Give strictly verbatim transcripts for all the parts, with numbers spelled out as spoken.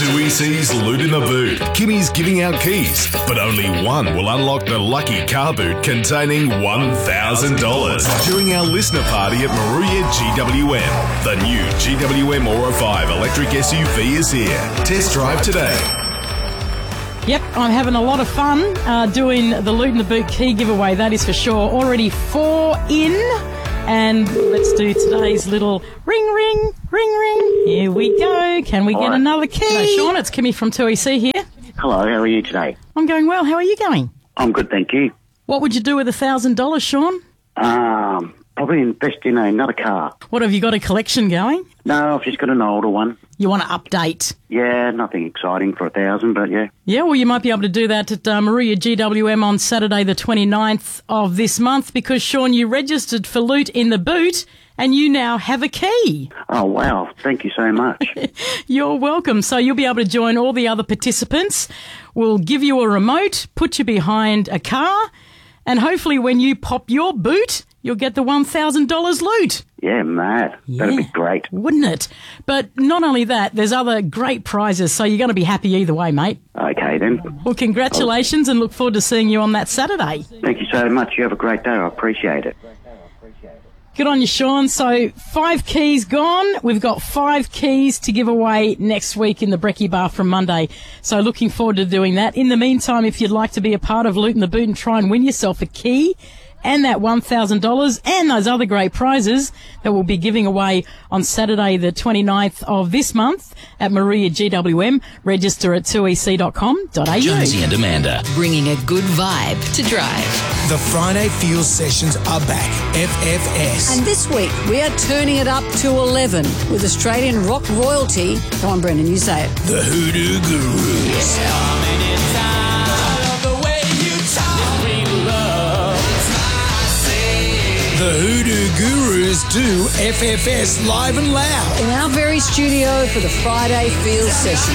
Tui C's Loot in the Boot. Kimmy's giving out keys, but only one will unlock the lucky car boot containing one thousand dollars during our listener party at Maruya G W M. The new G W M Aura five electric S U V is here. Test drive today. Yep, I'm having a lot of fun uh, doing the Loot in the Boot key giveaway, that is for sure. Already four in, and let's do today's little ring, ring, ring, ring. Here we go. Can we All get right. another key? G'day, Sean. It's Kimmy from Tui C here. Hello, how are you today? I'm going well. How are you going? I'm good, thank you. What would you do with a thousand dollars, Sean? Um, probably invest in another car. What, have you got a collection going? No, I've just got an older one. You want to update? Yeah, nothing exciting for a thousand, but yeah. Yeah, well, you might be able to do that at uh, Maruya G W M on Saturday the twenty-ninth of this month because, Sean, you registered for Loot in the Boot and you now have a key. Oh, wow. Thank you so much. You're welcome. So you'll be able to join all the other participants. We'll give you a remote, put you behind a car, and hopefully when you pop your boot, you'll get the one thousand dollars loot. Yeah, mad. Yeah. That'd be great. Wouldn't it? But not only that, there's other great prizes, so you're going to be happy either way, mate. Okay, then. Well, congratulations and look forward to seeing you on that Saturday. Thank you so much. You have a great day. I appreciate it. Good on you, Sean. So five keys gone. We've got five keys to give away next week in the Brekkie Bar from Monday. So looking forward to doing that. In the meantime, if you'd like to be a part of Loot in the Boot and try and win yourself a key and that one thousand dollars and those other great prizes that we'll be giving away on Saturday the twenty-ninth of this month at Maruya G W M, register at two e c dot com dot a u. Jonesy and Amanda. Bringing a good vibe to drive. The Friday Fuel Sessions are back. F F S. And this week, we are turning it up to eleven with Australian rock royalty. Come on, Brendan, you say it. The Hoodoo Gurus. The Hoodoo Gurus do F F S live and loud. In our very studio for the Friday Field Session.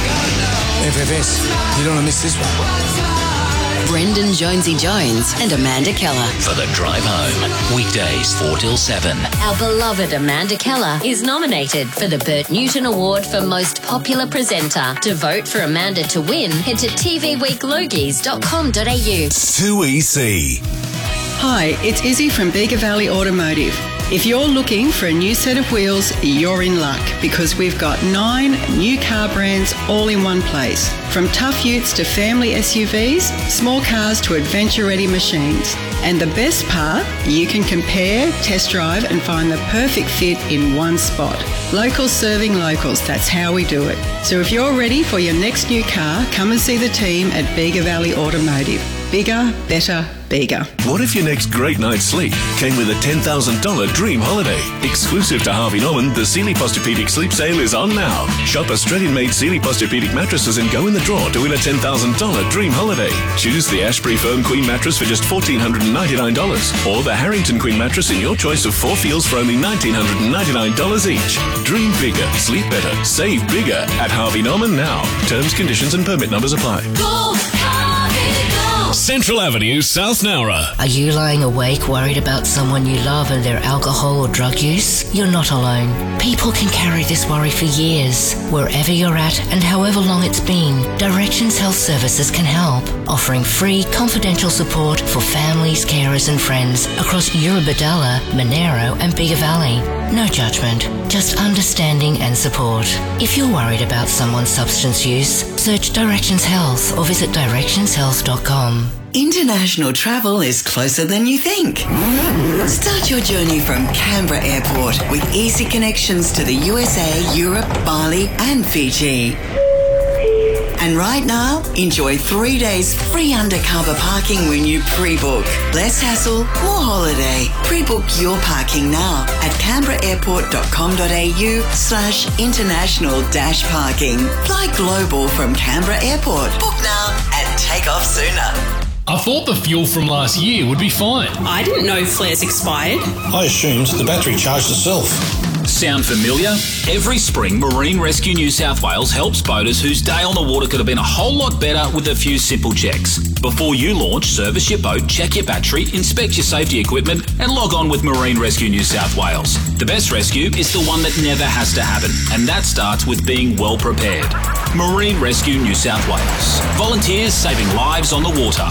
F F S, you don't want to miss this one. Brendan Jonesy Jones and Amanda Keller. For the drive home, weekdays four till seven. Our beloved Amanda Keller is nominated for the Bert Newton Award for Most Popular Presenter. To vote for Amanda to win, head to t v week logies dot com dot a u. Tui C. Hi, it's Izzy from Bega Valley Automotive. If you're looking for a new set of wheels, you're in luck because we've got nine new car brands all in one place. From tough utes to family S U Vs, small cars to adventure-ready machines. And the best part, you can compare, test drive and find the perfect fit in one spot. Locals serving locals, that's how we do it. So if you're ready for your next new car, come and see the team at Bega Valley Automotive. Bigger, better, bigger. What if your next great night's sleep came with a ten thousand dollars dream holiday? Exclusive to Harvey Norman, the Sealy Posturepedic Sleep Sale is on now. Shop Australian-made Sealy Posturepedic mattresses and go in the draw to win a ten thousand dollars dream holiday. Choose the Ashbury Firm Queen mattress for just one thousand four hundred ninety-nine dollars or the Harrington Queen mattress in your choice of four feels for only one thousand nine hundred ninety-nine dollars each. Dream bigger, sleep better, save bigger at Harvey Norman now. Terms, conditions and permit numbers apply. Go, Harvey, go! Central Avenue, South Nowra. Are you lying awake worried about someone you love and their alcohol or drug use? You're not alone. People can carry this worry for years. Wherever you're at and however long it's been, Directions Health Services can help, offering free confidential support for families, carers and friends across Eurobodalla, Monero and Bega Valley. No judgment, just understanding and support. If you're worried about someone's substance use, search Directions Health or visit directions health dot com. International travel is closer than you think. Start your journey from Canberra Airport with easy connections to the U S A, Europe, Bali and Fiji. And right now, enjoy three days free undercover parking when you pre-book. Less hassle, more holiday. Pre-book your parking now at canberra airport dot com dot a u slash international dash parking. Fly global from Canberra Airport. Book now and take off sooner. I thought the fuel from last year would be fine. I didn't know flares expired. I assumed the battery charged itself. Sound familiar? Every spring, Marine Rescue New South Wales helps boaters whose day on the water could have been a whole lot better with a few simple checks. Before you launch, service your boat, check your battery, inspect your safety equipment, and log on with Marine Rescue New South Wales. The best rescue is the one that never has to happen, and that starts with being well prepared. Marine Rescue New South Wales. Volunteers saving lives on the water.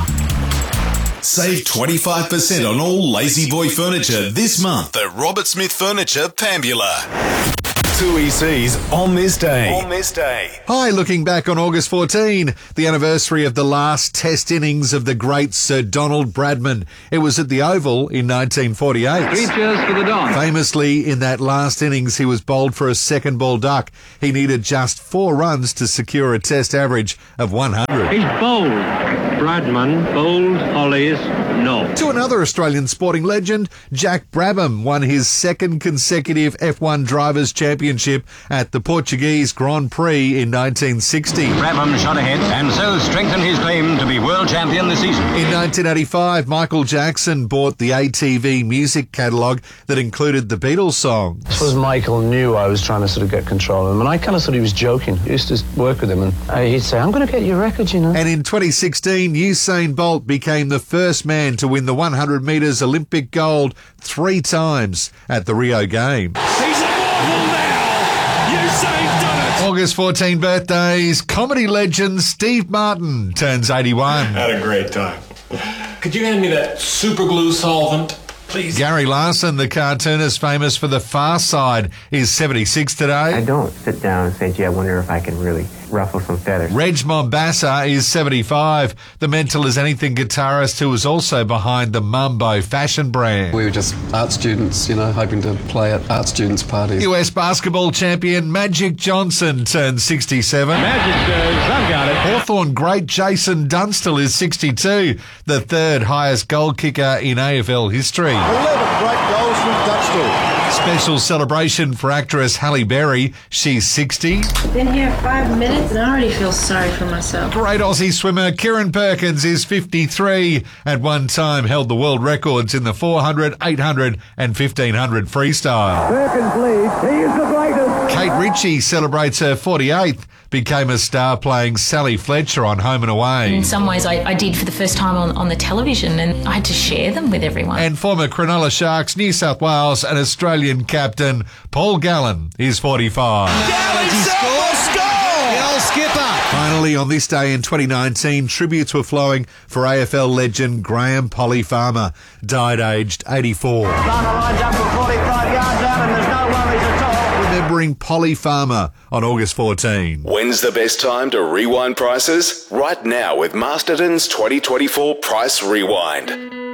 Save twenty-five percent on all Lazy Boy furniture this month at Robert Smith Furniture, Pambula. two E Cs on this day. On this day. Hi, looking back on August fourteenth, the anniversary of the last Test innings of the great Sir Donald Bradman. It was at the Oval in nineteen forty-eight. Three cheers for the Don. Famously, in that last innings, he was bowled for a second ball duck. He needed just four runs to secure a Test average of one hundred. He's bowled. Bradman bowled Hollies, no. To another Australian sporting legend, Jack Brabham won his second consecutive F one Drivers' Championship at the Portuguese Grand Prix in nineteen sixty. Brabham shot ahead and so strengthened his claim to be world champion this season. In nineteen eighty-five, Michael Jackson bought the A T V music catalogue that included the Beatles songs. I suppose Michael knew I was trying to sort of get control of him, and I kind of thought he was joking. I used to work with him, and uh, he'd say, I'm going to get your record, you know. And in twenty sixteen, Usain Bolt became the first man to win the one hundred metres Olympic gold three times at the Rio Games. He's immortal now! Usain done it! August fourteenth birthdays, comedy legend Steve Martin turns eighty-one. Had a great time. Could you hand me that super glue solvent, please? Gary Larson, the cartoonist famous for The Far Side, is seventy-six today. I don't sit down and say, gee, I wonder if I can really ruffle some feathers. Reg Mombassa is seventy-five, the Mental as Anything guitarist who is also behind the Mumbo fashion brand. We were just art students, you know, hoping to play at art students' parties. U S basketball champion Magic Johnson turns sixty-seven. Magic says, I've got it. Hawthorn great Jason Dunstall is sixty-two, the third highest goal kicker in A F L history. eleven great goals from Dunstall. Special celebration for actress Halle Berry. She's sixty. Been here five minutes and I already feel sorry for myself. Great Aussie swimmer Kieran Perkins is fifty-three. At one time held the world records in the four hundred, eight hundred and fifteen hundred freestyle. Perkins leads. He is the greatest. Kate Ritchie celebrates her forty-eighth. Became a star playing Sally Fletcher on Home and Away. In some ways I, I did for the first time on, on the television, and I had to share them with everyone. And former Cronulla Sharks, New South Wales and Australian captain Paul Gallen is forty-five. Gallen scores! The old skipper! Finally, on this day in twenty nineteen, tributes were flowing for A F L legend Graham Polly Farmer, died aged eighty-four. Lines up for forty-five yards out and there's no worries at all. Remembering Polly Farmer on August fourteenth. When's the best time to rewind prices? Right now with Masterton's twenty twenty-four Price Rewind.